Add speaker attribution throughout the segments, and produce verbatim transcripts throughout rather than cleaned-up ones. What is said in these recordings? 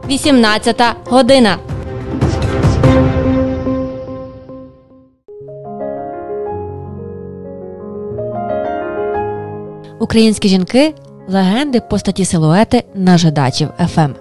Speaker 1: вісімнадцята година. Українські жінки – легенди, постаті, силуети нажидачів еф ем.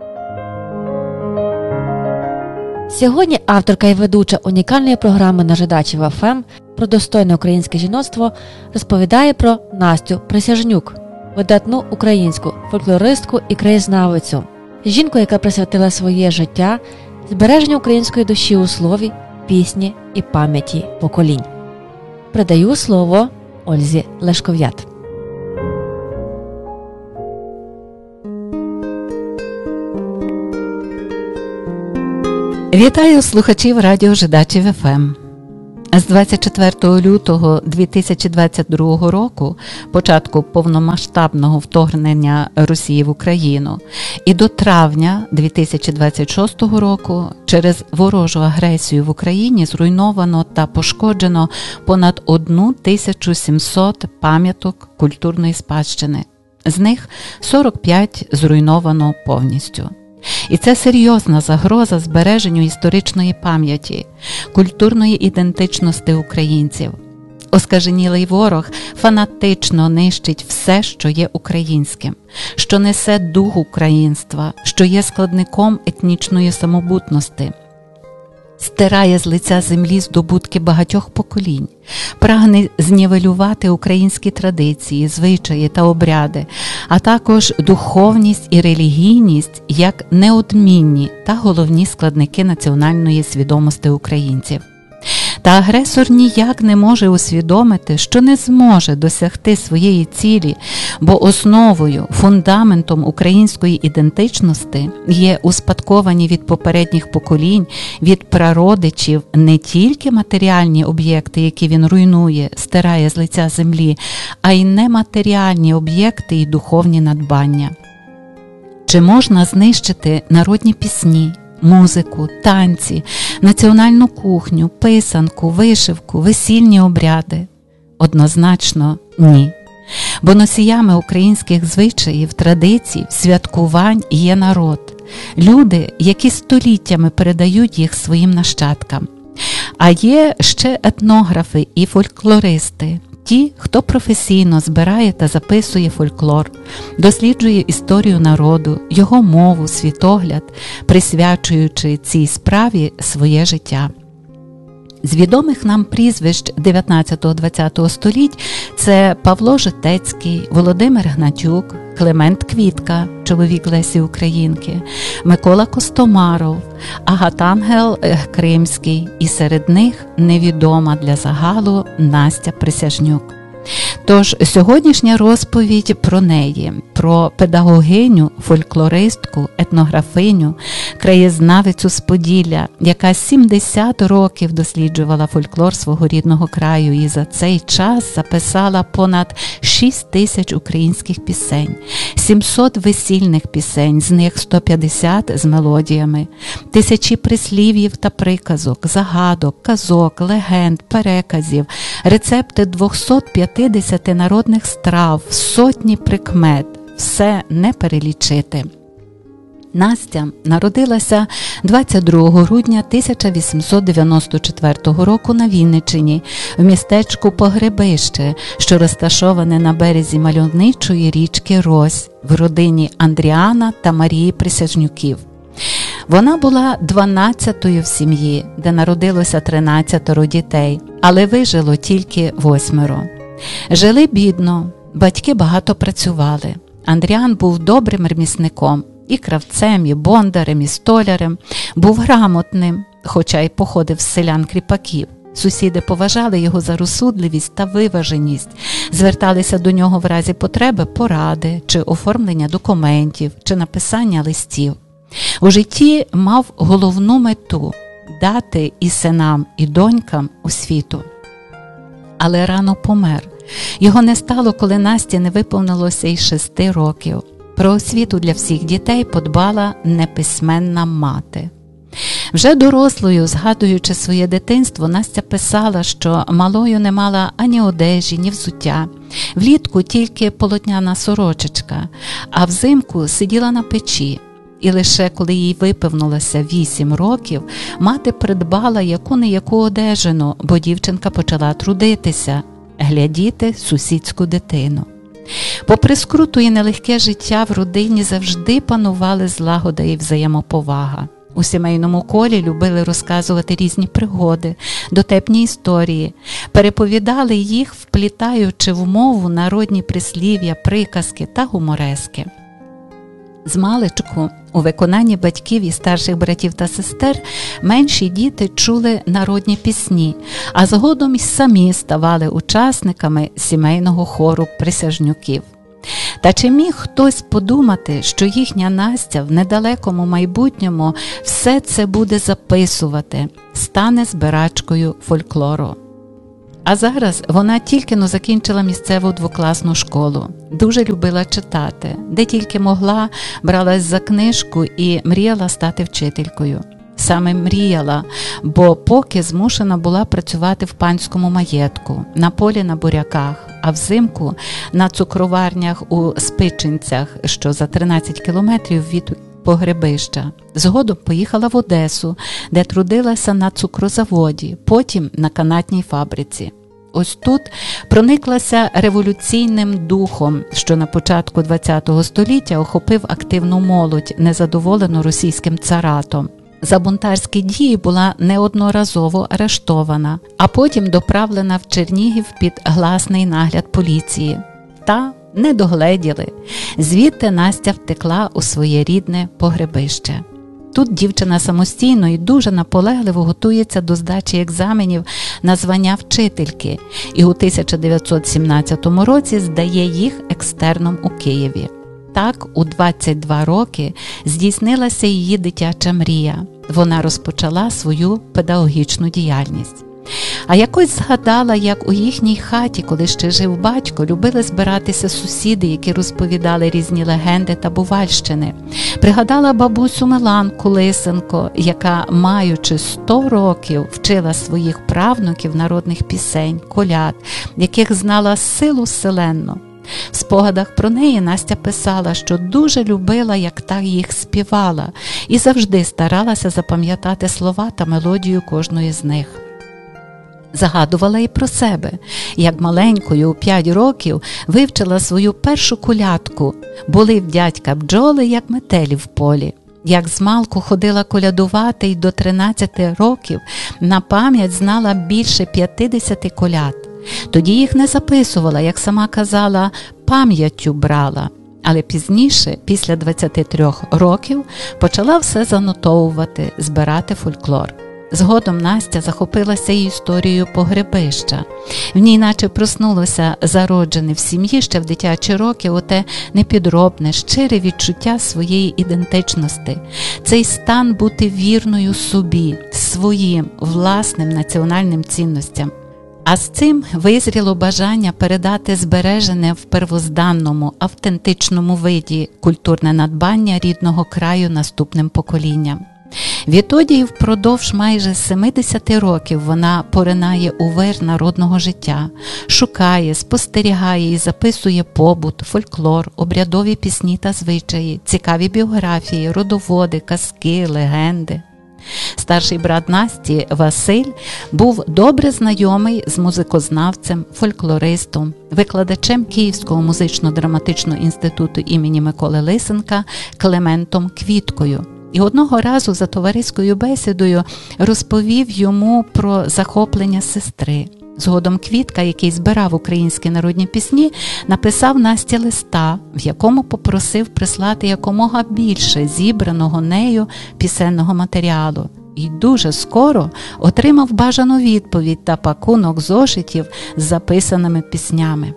Speaker 1: Сьогодні авторка і ведуча унікальної програми «Нажидачів еф ем» про достойне українське жіноцтво розповідає про Настю Присяжнюк, видатну українську фольклористку і краєзнавицю. Жінку, яка присвятила своє життя збереженню української душі у слові, пісні і пам'яті поколінь. Передаю слово Ользі Лешков'ят.
Speaker 2: Вітаю слухачів радіо «Жидачів еф ем». З двадцять четвертого лютого дві тисячі двадцять другого року, початку повномасштабного вторгнення Росії в Україну, і до травня дві тисячі двадцять шостого року через ворожу агресію в Україні зруйновано та пошкоджено понад тисячу сімсот пам'яток культурної спадщини. З них сорок п'ять зруйновано повністю. І це серйозна загроза збереженню історичної пам'яті, культурної ідентичності українців. Оскаженілий ворог фанатично нищить все, що є українським, що несе дух українства, що є складником етнічної самобутності. Стирає з лиця землі здобутки багатьох поколінь, прагне знівелювати українські традиції, звичаї та обряди, а також духовність і релігійність як неодмінні та головні складники національної свідомості українців. Та агресор ніяк не може усвідомити, що не зможе досягти своєї цілі, бо основою, фундаментом української ідентичності є успадковані від попередніх поколінь, від прародичів не тільки матеріальні об'єкти, які він руйнує, стирає з лиця землі, а й нематеріальні об'єкти і духовні надбання. Чи можна знищити народні пісні, музику, танці, національну кухню, писанку, вишивку, весільні обряди? Однозначно ні. Бо носіями українських звичаїв, традицій, святкувань є народ. Люди, які століттями передають їх своїм нащадкам. А є ще етнографи і фольклористи. Ті, хто професійно збирає та записує фольклор, досліджує історію народу, його мову, світогляд, присвячуючи цій справі своє життя. З відомих нам прізвищ дев'ятнадцятого-двадцятого століть це Павло Житецький, Володимир Гнатюк, Климент Квітка, чоловік Лесі Українки, Микола Костомаров, Агатангел Кримський і серед них невідома для загалу Настя Присяжнюк. Тож сьогоднішня розповідь про неї, про педагогиню, фольклористку, етнографиню, краєзнавицю з Поділля, яка сімдесят років досліджувала фольклор свого рідного краю і за цей час записала понад шість тисяч українських пісень, сімсот весільних пісень, з них сто п'ятдесят з мелодіями, тисячі прислів'їв та приказок, загадок, казок, легенд, переказів, рецепти двохсот п'ятдесят народних страв, сотні прикмет, все не перелічити. Настя народилася двадцять другого грудня тисяча вісімсот дев'яносто четвертого року на Вінниччині, в містечку Погребище, що розташоване на березі мальовничої річки Рось, в родині Андріана та Марії Присяжнюків. Вона була дванадцятою в сім'ї, де народилося тринадцятеро дітей, але вижило тільки восьмеро. Жили бідно, батьки багато працювали. Андріан був добрим ремісником, і кравцем, і бондарем, і столярем, був грамотним, хоча й походив з селян-кріпаків. Сусіди поважали його за розсудливість та виваженість, зверталися до нього в разі потреби поради, чи оформлення документів, чи написання листів. У житті мав головну мету – дати і синам, і донькам освіту. Але рано помер. Його не стало, коли Насті не виповнилося й шести років. Про освіту для всіх дітей подбала неписьменна мати. Вже дорослою, згадуючи своє дитинство, Настя писала, що малою не мала ані одежі, ні взуття. Влітку тільки полотняна сорочечка, а взимку сиділа на печі. І лише коли їй виповнилося вісім років, мати придбала яку-не-яку одежину, бо дівчинка почала трудитися, глядіти сусідську дитину. Попри скруту і нелегке життя, в родині завжди панували злагода і взаємоповага. У сімейному колі любили розказувати різні пригоди, дотепні історії, переповідали їх, вплітаючи в мову народні прислів'я, приказки та гуморески. Змалечку, у виконанні батьків і старших братів та сестер, менші діти чули народні пісні, а згодом й самі ставали учасниками сімейного хору присяжнюків. Та чи міг хтось подумати, що їхня Настя в недалекому майбутньому все це буде записувати, стане збирачкою фольклору? А зараз вона тільки-но закінчила місцеву двокласну школу. Дуже любила читати, де тільки могла, бралась за книжку і мріяла стати вчителькою. Саме мріяла, бо поки змушена була працювати в панському маєтку, на полі на буряках, а взимку на цукроварнях у Спичинцях, що за тринадцять кілометрів від Погребища. Згодом поїхала в Одесу, де трудилася на цукрозаводі, потім на канатній фабриці. Ось тут прониклася революційним духом, що на початку ХХ століття охопив активну молодь, незадоволену російським царатом. За бунтарські дії була неодноразово арештована, а потім доправлена в Чернігів під гласний нагляд поліції. Та не догледіли. Звідти Настя втекла у своє рідне Погребище. Тут дівчина самостійно і дуже наполегливо готується до здачі екзаменів на звання вчительки і у тисяча дев'ятсот сімнадцятому році здає їх екстерном у Києві. Так, у двадцять два роки здійснилася її дитяча мрія. Вона розпочала свою педагогічну діяльність. А якось згадала, як у їхній хаті, коли ще жив батько, любили збиратися сусіди, які розповідали різні легенди та бувальщини. Пригадала бабусю Миланку Лисенко, яка, маючи сто років, вчила своїх правнуків народних пісень, коляд, яких знала силу вселенну. В спогадах про неї Настя писала, що дуже любила, як та їх співала, і завжди старалася запам'ятати слова та мелодію кожної з них. Загадувала і про себе, як маленькою у п'ять років вивчила свою першу колядку «Були в дядька бджоли, як метелі в полі». Як змалку ходила колядувати і до тринадцяти років на пам'ять знала більше п'ятдесят коляд. Тоді їх не записувала, як сама казала, пам'яттю брала. Але пізніше, після двадцяти трьох років, почала все занотовувати, збирати фольклор. Згодом Настя захопилася і історією Погребища. В ній наче проснулося зароджене в сім'ї ще в дитячі роки оте непідробне, щире відчуття своєї ідентичності. Цей стан бути вірною собі, своїм, власним національним цінностям. А з цим визріло бажання передати збережене в первозданному, автентичному виді культурне надбання рідного краю наступним поколінням. Відтоді і впродовж майже сімдесят років вона поринає у вир народного життя, шукає, спостерігає і записує побут, фольклор, обрядові пісні та звичаї, цікаві біографії, родоводи, казки, легенди. Старший брат Насті, Василь, був добре знайомий з музикознавцем, фольклористом, викладачем Київського музично-драматичного інституту імені Миколи Лисенка Клементом Квіткою. І одного разу за товариською бесідою розповів йому про захоплення сестри. Згодом Квітка, який збирав українські народні пісні, написав Насті листа, в якому попросив прислати якомога більше зібраного нею пісенного матеріалу. І дуже скоро отримав бажану відповідь та пакунок зошитів з записаними піснями.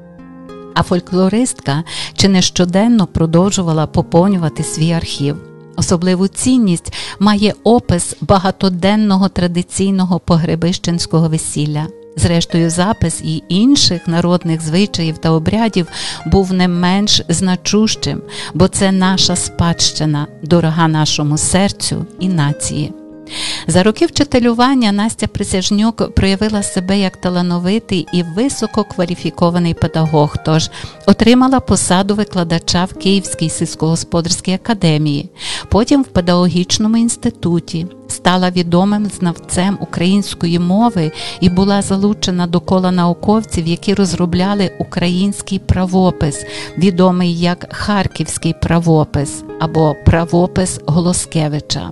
Speaker 2: А фольклористка чи не щоденно продовжувала поповнювати свій архів. Особливу цінність має опис багатоденного традиційного погребищенського весілля. Зрештою, запис і інших народних звичаїв та обрядів був не менш значущим, бо це наша спадщина, дорога нашому серцю і нації. За роки вчителювання Настя Присяжнюк проявила себе як талановитий і висококваліфікований педагог, тож отримала посаду викладача в Київській сільськогосподарській академії, потім в педагогічному інституті, стала відомим знавцем української мови і була залучена до кола науковців, які розробляли український правопис, відомий як Харківський правопис або правопис Голоскевича.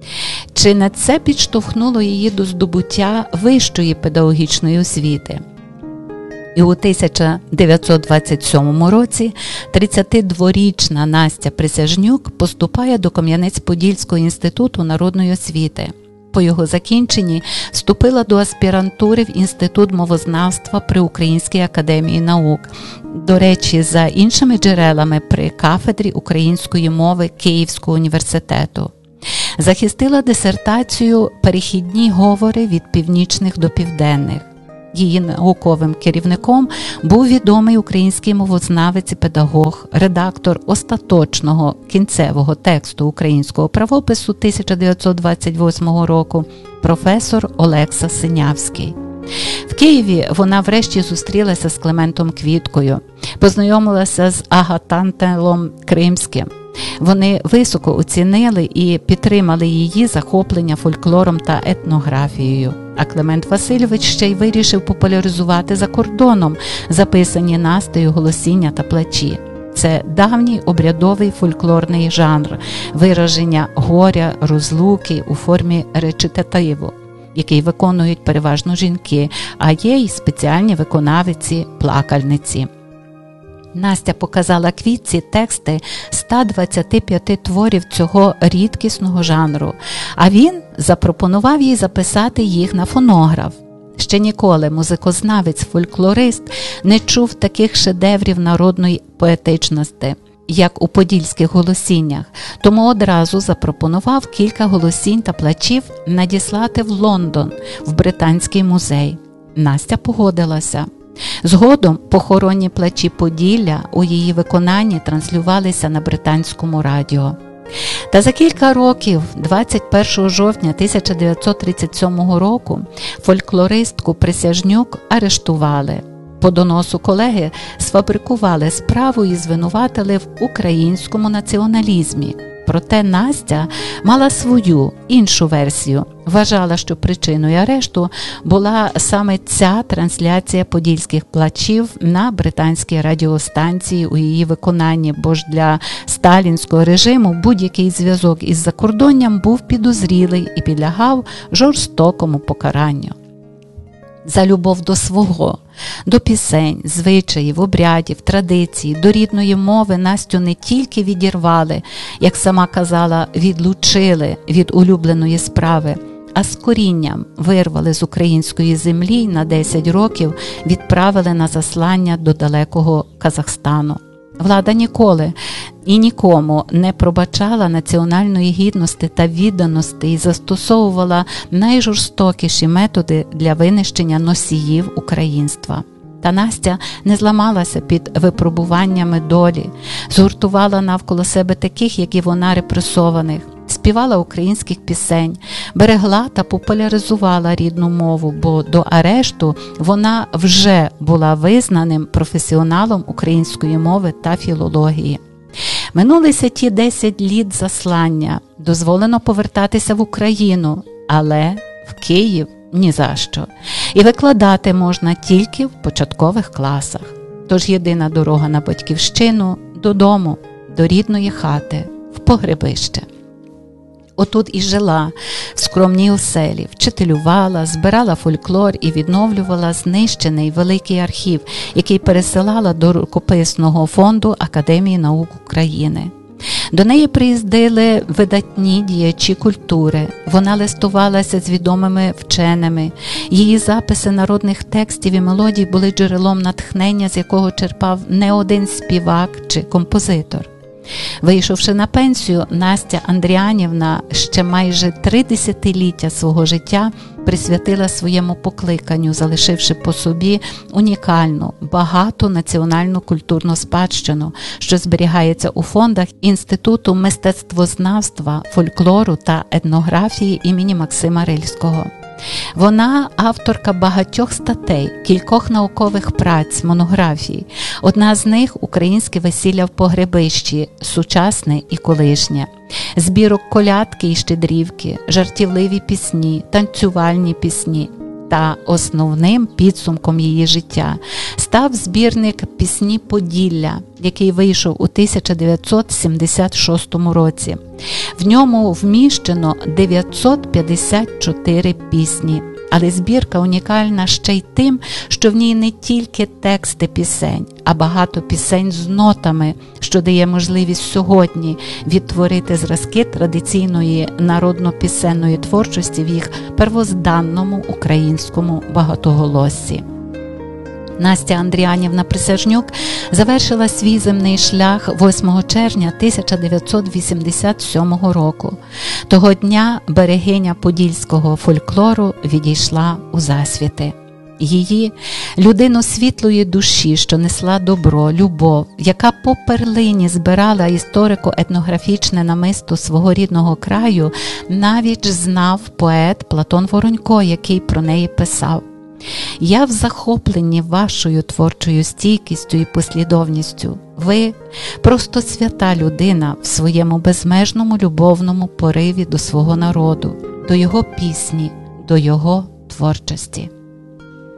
Speaker 2: Чи не це підштовхнуло її до здобуття вищої педагогічної освіти? І у тисяча дев'ятсот двадцять сьомому році тридцятидворічна Настя Присяжнюк поступає до Кам'янець-Подільського інституту народної освіти. По його закінченні вступила до аспірантури в Інститут мовознавства при Українській академії наук, до речі, за іншими джерелами при кафедрі української мови Київського університету. Захистила дисертацію «Перехідні говори від північних до південних». Її науковим керівником був відомий український мовознавець і педагог, редактор остаточного кінцевого тексту українського правопису тисяча дев'ятсот двадцять восьмого року професор Олекса Синявський. В Києві вона врешті зустрілася з Клементом Квіткою, познайомилася з Агатантелом Кримським. Вони високо оцінили і підтримали її захоплення фольклором та етнографією. А Клемент Васильович ще й вирішив популяризувати за кордоном записані Настею голосіння та плачі. Це давній обрядовий фольклорний жанр, вираження горя, розлуки у формі речитативу, який виконують переважно жінки, а є й спеціальні виконавиці-плакальниці. Настя показала Квітці тексти ста двадцяти п'яти творів цього рідкісного жанру, а він запропонував їй записати їх на фонограф. Ще ніколи музикознавець-фольклорист не чув таких шедеврів народної поетичності, як у подільських голосіннях, тому одразу запропонував кілька голосінь та плачів надіслати в Лондон, в Британський музей. Настя погодилася. Згодом похоронні плачі Поділля у її виконанні транслювалися на британському радіо. Та за кілька років, двадцять першого жовтня тисяча дев'ятсот тридцять сьомого року, фольклористку Присяжнюк арештували. По доносу колеги сфабрикували справу і звинуватили в українському націоналізмі. Проте Настя мала свою, іншу версію. Вважала, що причиною арешту була саме ця трансляція подільських плачів на британській радіостанції у її виконанні, бо ж для сталінського режиму будь-який зв'язок із закордонням був підозрілий і підлягав жорстокому покаранню. За любов до свого, до пісень, звичаїв, обрядів, традицій, до рідної мови Настю не тільки відірвали, як сама казала, відлучили від улюбленої справи, а з корінням вирвали з української землі й на десять років відправили на заслання до далекого Казахстану. Влада ніколи і нікому не пробачала національної гідності та відданості і застосовувала найжорстокіші методи для винищення носіїв українства. Та Настя не зламалася під випробуваннями долі, згуртувала навколо себе таких, як і вона, репресованих, співала українських пісень, берегла та популяризувала рідну мову, бо до арешту вона вже була визнаним професіоналом української мови та філології. Минулися ті десять літ заслання, дозволено повертатися в Україну, але в Київ ні за що. І викладати можна тільки в початкових класах. Тож єдина дорога на батьківщину – додому, до рідної хати, в погребище. Отут і жила, в скромній оселі, вчителювала, збирала фольклор і відновлювала знищений великий архів, який пересилала до рукописного фонду Академії наук України. До неї приїздили видатні діячі культури, вона листувалася з відомими вченими, її записи народних текстів і мелодій були джерелом натхнення, з якого черпав не один співак чи композитор. Вийшовши на пенсію, Настя Андріанівна ще майже три десятиліття свого життя присвятила своєму покликанню, залишивши по собі унікальну, багату національну культурну спадщину, що зберігається у фондах Інституту мистецтвознавства, фольклору та етнографії імені Максима Рильського. Вона авторка багатьох статей, кількох наукових праць, монографій. Одна з них – «Українське весілля в погребищі. Сучасне і колишнє». Збірок колядки і щедрівки, жартівливі пісні, танцювальні пісні. Та основним підсумком її життя став збірник «Пісні Поділля», який вийшов у тисяча дев'ятсот сімдесят шостому році. В ньому вміщено дев'ятсот п'ятдесят чотири пісні, але збірка унікальна ще й тим, що в ній не тільки тексти пісень, а багато пісень з нотами, що дає можливість сьогодні відтворити зразки традиційної народно-пісенної творчості в їх первозданному українському багатоголоссі. Настя Андріанівна Присяжнюк завершила свій земний шлях восьмого червня тисяча дев'ятсот вісімдесят сьомого року. Того дня берегиня подільського фольклору відійшла у засвіти. Її, людину світлої душі, що несла добро, любов, яка по перлині збирала історико-етнографічне намисто свого рідного краю, навіть знав поет Платон Воронько, який про неї писав: «Я в захопленні вашою творчою стійкістю і послідовністю. Ви – просто свята людина в своєму безмежному любовному пориві до свого народу, до його пісні, до його творчості».